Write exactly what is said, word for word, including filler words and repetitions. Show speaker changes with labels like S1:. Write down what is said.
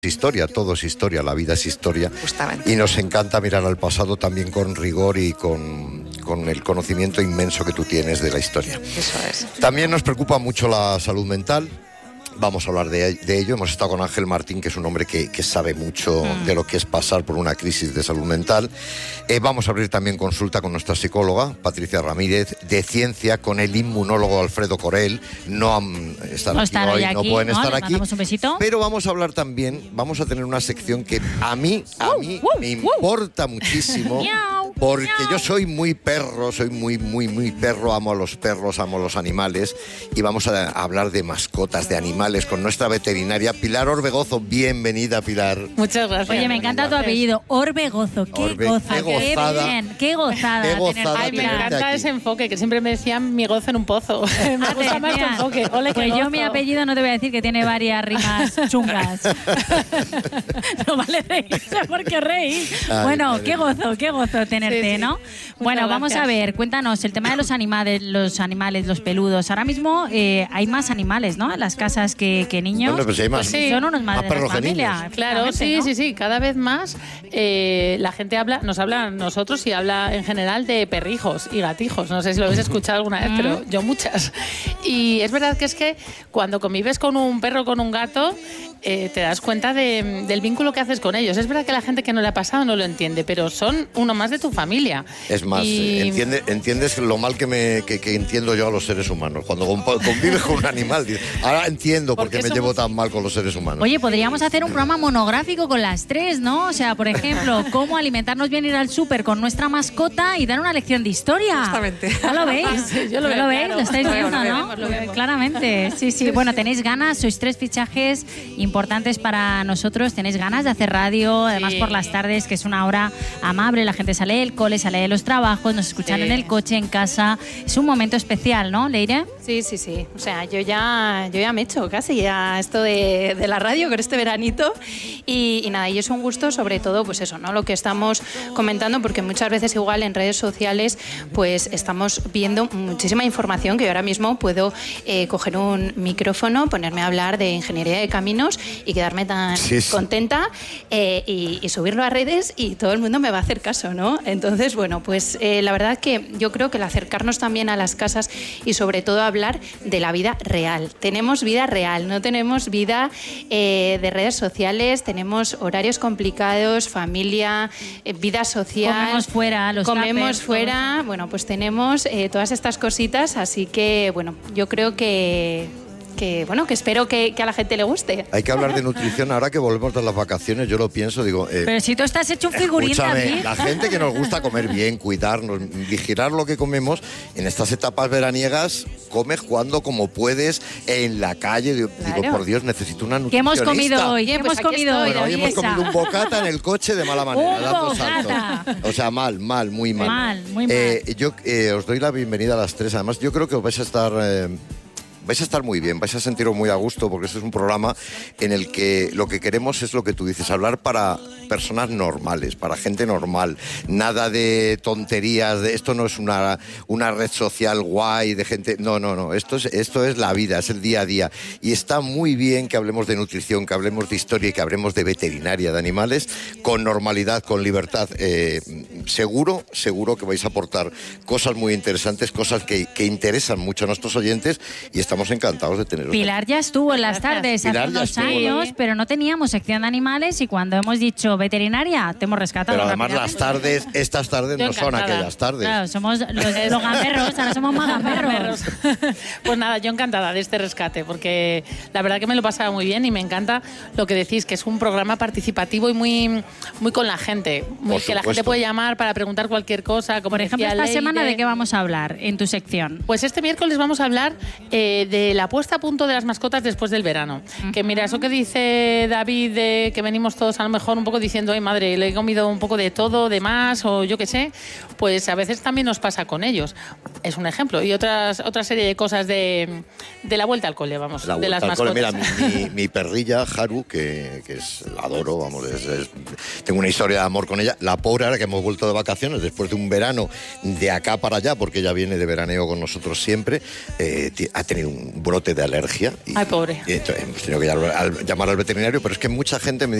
S1: Historia, todo es historia, la vida es historia.
S2: Justamente.
S1: Y nos encanta mirar al pasado también con rigor y con, con el conocimiento inmenso que tú tienes de la historia.
S2: Eso es.
S1: También nos preocupa mucho la salud mental. Vamos a hablar de, de ello. Hemos estado con Ángel Martín, que es un hombre que, que sabe mucho mm. de lo que es pasar por una crisis de salud mental. Eh, vamos a abrir también consulta con nuestra psicóloga, Patricia Ramírez, de ciencia, con el inmunólogo Alfredo Corel. No um, están
S3: no
S1: aquí
S3: están
S1: hoy,
S3: aquí,
S1: no pueden
S3: ¿no?
S1: estar
S3: Les
S1: aquí.
S3: Un besito.
S1: Pero vamos a hablar también, vamos a tener una sección que a mí, a mí uh, uh, me importa uh. muchísimo. Porque yo soy muy perro, soy muy, muy, muy perro, amo a los perros, amo a los animales. Y vamos a hablar de mascotas, de animales, con nuestra veterinaria Pilar Orbegozo. Bienvenida, Pilar.
S2: Muchas gracias.
S3: Oye, me encanta tu apellido, Orbegozo. Qué
S1: Orbe,
S3: goza,
S1: qué gozada.
S3: Qué bien, qué gozada.
S1: Qué gozada
S2: Ay, me encanta aquí. Ese enfoque, que siempre me decían mi gozo en un pozo. Me gusta más tu enfoque. Ole,
S3: pues yo mi apellido no te voy a decir que tiene varias rimas chungas. No vale reírse porque reír. Ay, bueno, madre. Qué gozo, qué gozo tenerte, sí, sí. ¿no? Bueno,
S2: Muchas
S3: vamos
S2: gracias.
S3: a ver, cuéntanos el tema de los animales, los animales, los peludos. Ahora mismo eh, hay más animales, ¿no? En las casas que, que niños.
S1: Bueno, pues hay más.
S3: Sí. Son unos madres de familia.
S2: Claro, sí,
S3: ¿no?
S2: sí, sí. Cada vez más eh, la gente habla, nos habla a nosotros y habla en general de perrijos y gatijos. No sé si lo habéis escuchado alguna vez, pero yo muchas. Y es verdad que es que cuando convives con un perro, con un gato, eh, te das cuenta de, del vínculo que haces con ellos. Es verdad que la gente que no le ha pasado no lo entiende, pero son uno más de tu familia.
S1: Es más, y... entiende, entiendes lo mal que, me, que, que entiendo yo a los seres humanos. Cuando convives con un animal, dices, ahora entiendo por qué me somos... llevo tan mal con los seres humanos.
S3: Oye, podríamos hacer un programa monográfico con las tres, ¿no? O sea, por ejemplo, cómo alimentarnos bien, ir al súper con nuestra mascota y dar una lección de historia.
S2: Justamente.
S3: ¿No lo veis?
S2: Sí, yo lo,
S3: ¿No
S2: veo,
S3: lo veis?
S2: claro.
S3: Lo estáis
S2: lo
S3: viendo,
S2: vemos,
S3: ¿no?
S2: lo vemos, lo vemos.
S3: Claramente. Sí, sí. Bueno, tenéis ganas, sois tres fichajes importantes para nosotros. Tenéis ganas de hacer radio, además sí. por las tardes, que es una hora amable. La gente sale del cole, sale de los trabajos, nos escuchan sí. en el coche, en casa. Es un momento especial, ¿no, Leire?
S4: Sí, sí, sí. O sea, yo ya, yo ya me he hecho casi a esto de, de la radio con este veranito. Y, y nada, y es un gusto, sobre todo, pues eso, ¿no? Lo que estamos comentando, porque muchas veces igual en redes sociales, pues estamos viendo muchísima información que yo ahora mismo puedo eh, coger un micrófono, ponerme a hablar de ingeniería de caminos y quedarme tan sí, sí. contenta eh, y, y subirlo a redes y todo el mundo me va a hacer caso, ¿no? Entonces, bueno, pues eh, la verdad que yo creo que el acercarnos también a las casas y sobre todo hablar de la vida real. Tenemos vida real, no tenemos vida eh, de redes sociales, tenemos horarios complicados, familia, eh, vida social.
S3: Comemos fuera, los
S4: Comemos
S3: tapers,
S4: fuera, todo. Bueno, pues tenemos eh, todas estas cositas, así que, bueno, yo creo que... que bueno, que espero que, que a la gente le guste.
S1: Hay que hablar de nutrición ahora que volvemos de las vacaciones, yo lo pienso, digo... Eh,
S3: Pero si tú estás hecho un figurín también.
S1: La gente que nos gusta comer bien, cuidarnos, vigilar lo que comemos, en estas etapas veraniegas, comes cuando como puedes, en la calle, digo,
S4: claro.
S1: digo por Dios, necesito una nutricionista.
S3: ¿Qué hemos comido hoy? ¿Qué
S4: pues
S3: hemos comido hoy?
S1: Bueno, hoy hemos comido un bocata en el coche de mala manera,
S3: un
S1: dando
S3: bocata.
S1: saltos. O sea, mal, mal, muy mal.
S3: Mal, muy mal.
S1: Eh, yo eh, os doy la bienvenida a las tres, además yo creo que os vais a estar... Eh, vais a estar muy bien, vais a sentiros muy a gusto porque este es un programa en el que lo que queremos es lo que tú dices, hablar para personas normales, para gente normal, nada de tonterías, de, esto no es una, una red social guay de gente, no, no, no, esto es, esto es la vida, es el día a día y está muy bien que hablemos de nutrición, que hablemos de historia y que hablemos de veterinaria de animales con normalidad, con libertad, eh, seguro, seguro que vais a aportar cosas muy interesantes, cosas que, que interesan mucho a nuestros oyentes y estamos encantados de teneros.
S3: Pilar ya estuvo en las tardes
S1: Pilar
S3: hace unos años,
S1: la...
S3: pero no teníamos sección de animales y cuando hemos dicho veterinaria, te hemos rescatado.
S1: Pero además las tardes, estas tardes
S2: Yo
S1: no
S2: encantada.
S1: son aquellas tardes.
S3: Claro, somos los, los gamberros, ahora somos más gamberros.
S2: Pues nada, yo encantada de este rescate, porque la verdad que me lo pasaba muy bien y me encanta lo que decís, que es un programa participativo y muy, muy con la gente, muy, que la gente puede llamar para preguntar cualquier cosa. Como
S3: por ejemplo, esta
S2: Leire.
S3: semana, ¿de qué vamos a hablar en tu sección?
S2: Pues este miércoles vamos a hablar eh, de la puesta a punto de las mascotas después del verano. Uh-huh. Que mira, eso que dice David, de que venimos todos a lo mejor un poco diciendo, ay madre, le he comido un poco de todo, de más, o yo qué sé, pues a veces también nos pasa con ellos. Es un ejemplo. Y otras otra serie de cosas de, de la vuelta al cole, vamos,
S1: la
S2: de las mascotas.
S1: Mira, mi, mi, mi perrilla, Haru, que, que es, la adoro, vamos, es, es, tengo una historia de amor con ella. La pobre, ahora que hemos vuelto de vacaciones, después de un verano de acá para allá, porque ella viene de veraneo con nosotros siempre, eh, ha tenido un brote de alergia. Y,
S2: Ay, pobre.
S1: Y entonces hemos tenido que llamar al, llamar al veterinario, pero es que mucha gente me